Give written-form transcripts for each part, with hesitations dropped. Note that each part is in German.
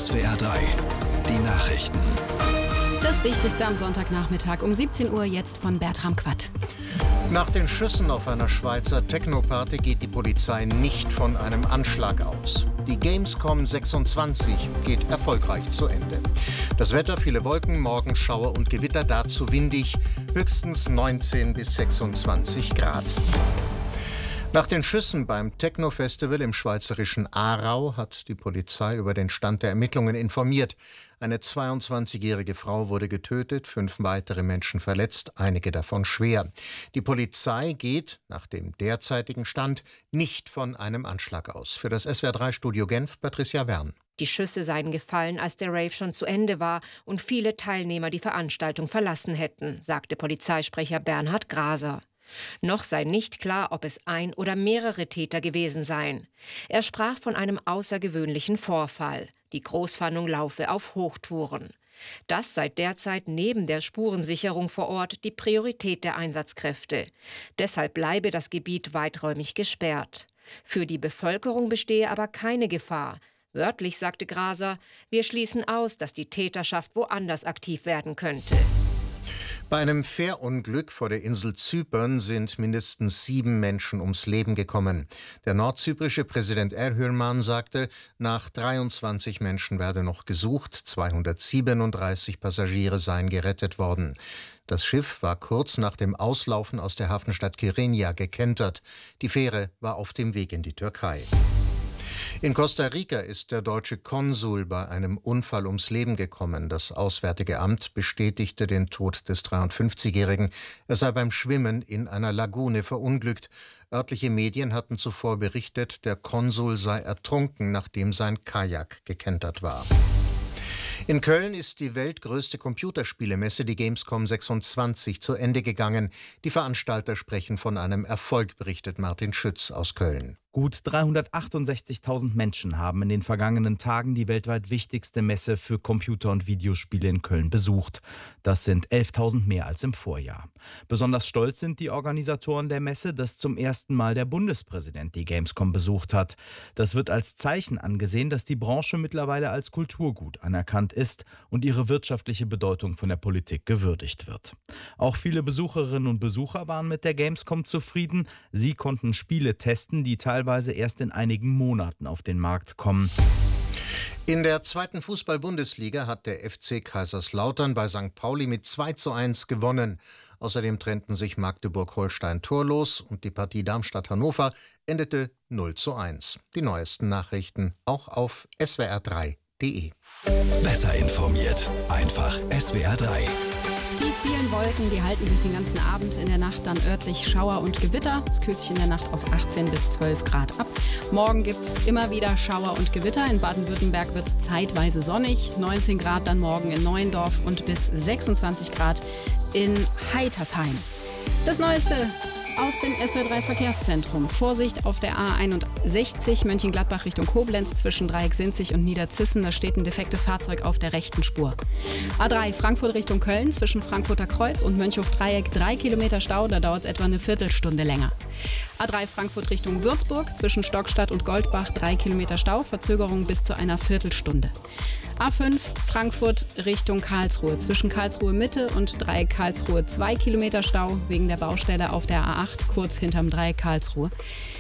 SWR 3, die Nachrichten. Das Wichtigste am Sonntagnachmittag um 17 Uhr jetzt von Bertram Quatt. Nach den Schüssen auf einer Schweizer Techno-Party geht die Polizei nicht von einem Anschlag aus. Die Gamescom 26 geht erfolgreich zu Ende. Das Wetter, viele Wolken, morgen Schauer und Gewitter, dazu windig, höchstens 19 bis 26 Grad. Nach den Schüssen beim Techno-Festival im schweizerischen Aarau hat die Polizei über den Stand der Ermittlungen informiert. Eine 22-jährige Frau wurde getötet, 5 weitere Menschen verletzt, einige davon schwer. Die Polizei geht, nach dem derzeitigen Stand, nicht von einem Anschlag aus. Für das SWR3-Studio Genf, Patricia Wern. Die Schüsse seien gefallen, als der Rave schon zu Ende war und viele Teilnehmer die Veranstaltung verlassen hätten, sagte Polizeisprecher Bernhard Graser. Noch sei nicht klar, ob es ein oder mehrere Täter gewesen seien. Er sprach von einem außergewöhnlichen Vorfall. Die Großfahndung laufe auf Hochtouren. Das sei derzeit neben der Spurensicherung vor Ort die Priorität der Einsatzkräfte. Deshalb bleibe das Gebiet weiträumig gesperrt. Für die Bevölkerung bestehe aber keine Gefahr. Wörtlich sagte Graser, wir schließen aus, dass die Täterschaft woanders aktiv werden könnte. Bei einem Fährunglück vor der Insel Zypern sind mindestens 7 Menschen ums Leben gekommen. Der nordzyprische Präsident Erdogan sagte, nach 23 Menschen werde noch gesucht, 237 Passagiere seien gerettet worden. Das Schiff war kurz nach dem Auslaufen aus der Hafenstadt Kyrenia gekentert. Die Fähre war auf dem Weg in die Türkei. In Costa Rica ist der deutsche Konsul bei einem Unfall ums Leben gekommen. Das Auswärtige Amt bestätigte den Tod des 53-Jährigen. Er sei beim Schwimmen in einer Lagune verunglückt. Örtliche Medien hatten zuvor berichtet, der Konsul sei ertrunken, nachdem sein Kajak gekentert war. In Köln ist die weltgrößte Computerspielemesse, die Gamescom 26, zu Ende gegangen. Die Veranstalter sprechen von einem Erfolg, berichtet Martin Schütz aus Köln. Gut 368.000 Menschen haben in den vergangenen Tagen die weltweit wichtigste Messe für Computer- und Videospiele in Köln besucht. Das sind 11.000 mehr als im Vorjahr. Besonders stolz sind die Organisatoren der Messe, dass zum ersten Mal der Bundespräsident die Gamescom besucht hat. Das wird als Zeichen angesehen, dass die Branche mittlerweile als Kulturgut anerkannt ist und ihre wirtschaftliche Bedeutung von der Politik gewürdigt wird. Auch viele Besucherinnen und Besucher waren mit der Gamescom zufrieden. Sie konnten Spiele testen, die teilweise erst in einigen Monaten auf den Markt kommen. In der 2. Fußball-Bundesliga hat der FC Kaiserslautern bei St. Pauli mit 2:1 gewonnen. Außerdem trennten sich Magdeburg-Holstein torlos und die Partie Darmstadt-Hannover endete 0:1. Die neuesten Nachrichten auch auf swr3.de. Besser informiert, einfach SWR 3. Die vielen Wolken, die halten sich den ganzen Abend, in der Nacht dann örtlich Schauer und Gewitter. Es kühlt sich in der Nacht auf 18 bis 12 Grad ab. Morgen gibt es immer wieder Schauer und Gewitter. In Baden-Württemberg wird es zeitweise sonnig. 19 Grad dann morgen in Neuendorf und bis 26 Grad in Heitersheim. Das Neueste aus dem SWR3 Verkehrszentrum. Vorsicht auf der A61 Mönchengladbach Richtung Koblenz zwischen Dreiecksinzig und Niederzissen. Da steht ein defektes Fahrzeug auf der rechten Spur. A3 Frankfurt Richtung Köln zwischen Frankfurter Kreuz und Mönchhof-Dreieck 3 Kilometer Stau. Da dauert es etwa eine Viertelstunde länger. A3 Frankfurt Richtung Würzburg zwischen Stockstadt und Goldbach 3 Kilometer Stau. Verzögerung bis zu einer Viertelstunde. A5 Frankfurt Richtung Karlsruhe. Zwischen Karlsruhe Mitte und Dreieck Karlsruhe 2 Kilometer Stau wegen der Baustelle auf der A8 kurz hinterm Dreieck Karlsruhe.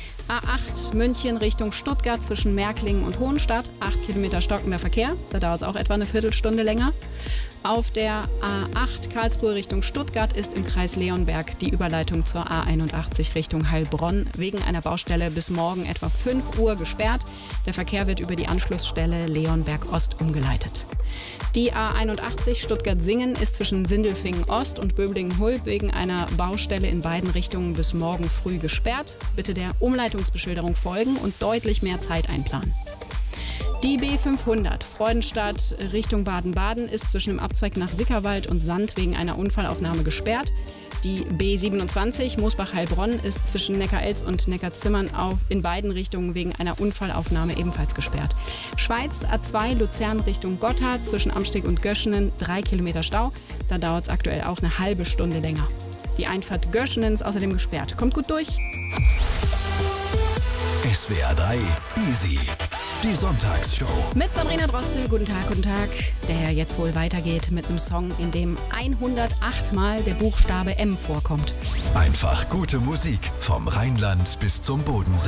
A8 München Richtung Stuttgart zwischen Märklingen und Hohenstadt. 8 Kilometer stockender Verkehr. Da dauert es auch etwa eine Viertelstunde länger. Auf der A8 Karlsruhe Richtung Stuttgart ist im Kreis Leonberg die Überleitung zur A81 Richtung Heilbronn wegen einer Baustelle bis morgen etwa 5 Uhr gesperrt. Der Verkehr wird über die Anschlussstelle Leonberg Ost umgeleitet. Die A81 Stuttgart-Singen ist zwischen Sindelfingen Ost und Böblingen-Hulb wegen einer Baustelle in beiden Richtungen bis morgen früh gesperrt. Bitte der Umleitungsbeschilderung folgen und deutlich mehr Zeit einplanen. Die B500 Freudenstadt Richtung Baden-Baden ist zwischen dem Abzweig nach Sickerwald und Sand wegen einer Unfallaufnahme gesperrt. Die B27 Mosbach-Heilbronn ist zwischen Neckarelz und Neckarzimmern in beiden Richtungen wegen einer Unfallaufnahme ebenfalls gesperrt. Schweiz A2 Luzern Richtung Gotthard zwischen Amsteg und Göschenen 3 Kilometer Stau. Da dauert es aktuell auch eine halbe Stunde länger. Die Einfahrt Göschenen ist außerdem gesperrt. Kommt gut durch. SWR 3 Easy. Die Sonntagsshow. Mit Sabrina Droste, guten Tag, der jetzt wohl weitergeht mit einem Song, in dem 108 Mal der Buchstabe M vorkommt. Einfach gute Musik vom Rheinland bis zum Bodensee.